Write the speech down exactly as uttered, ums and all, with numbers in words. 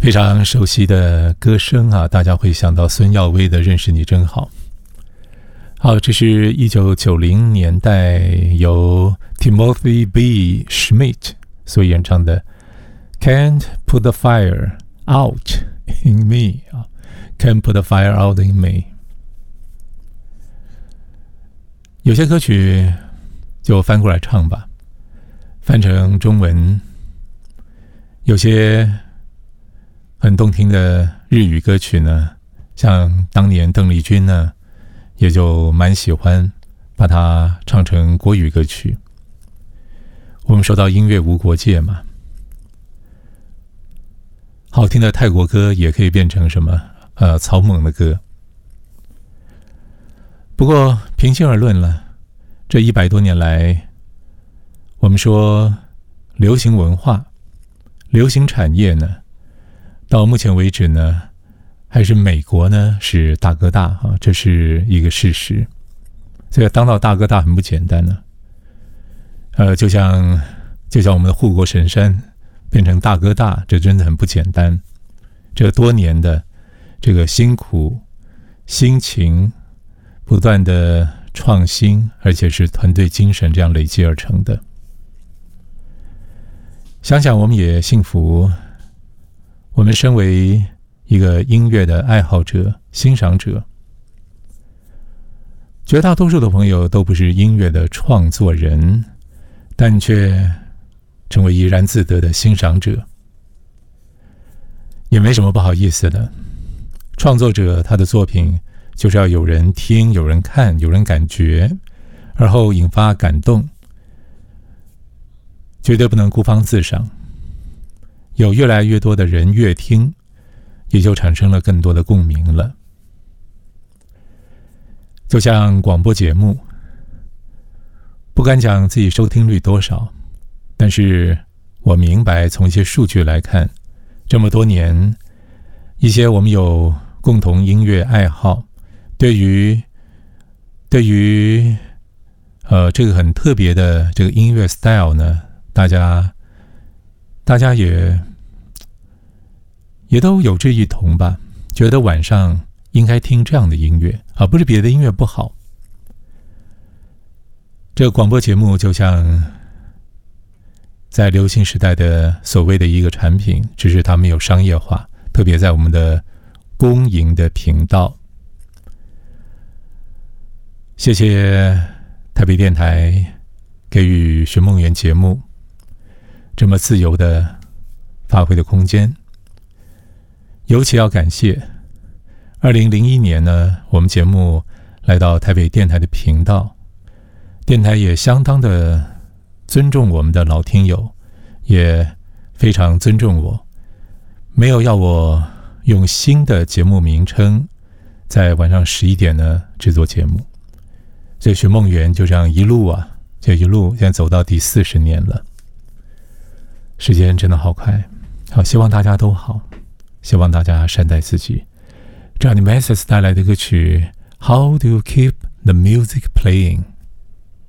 非常熟悉的歌声啊，大家会想到孙耀威的《认识你真好》。好，这是一九九零年代由 Timothy B. Schmidt 所演唱的 Can't Put the Fire Out in Me 啊 Can't Put the Fire Out in Me。 有些歌曲就翻过来唱吧，翻成中文。有些很动听的日语歌曲呢，像当年邓丽君呢，也就蛮喜欢把它唱成国语歌曲。我们说到音乐无国界嘛，好听的泰国歌也可以变成什么呃草蜢的歌。不过平心而论了，这一百多年来，我们说流行文化、流行产业呢，到目前为止呢，还是美国呢是大哥大啊，这是一个事实。所以当到大哥大很不简单呢、啊。呃，就像就像我们的护国神山变成大哥大，这真的很不简单。这多年的这个辛苦、辛勤、不断的创新，而且是团队精神这样累积而成的。想想我们也幸福，我们身为一个音乐的爱好者、欣赏者，绝大多数的朋友都不是音乐的创作人，但却成为怡然自得的欣赏者，也没什么不好意思的。创作者他的作品就是要有人听、有人看、有人感觉，而后引发感动，绝对不能孤芳自赏。有越来越多的人越听，也就产生了更多的共鸣了。就像广播节目，不敢讲自己收听率多少，但是我明白从一些数据来看，这么多年，一些我们有共同音乐爱好，对于对于呃这个很特别的这个音乐 style 呢，大家大家也也都有志一同吧，觉得晚上应该听这样的音乐啊，不是别的音乐不好。这个广播节目就像在流行时代的所谓的一个产品，只是它没有商业化，特别在我们的公营的频道。谢谢台北电台给予寻梦园节目这么自由的发挥的空间，尤其要感谢二零零一年呢，我们节目来到台北电台的频道，电台也相当的尊重我们的老听友，也非常尊重我，没有要我用新的节目名称在晚上十一点呢制作节目。所以寻梦园就这样一路啊，这一路现在走到第四十年了，时间真的好快。好，希望大家都好，希望大家善待自己。Johnny Mathis 带来的歌曲 How Do You Keep the Music Playing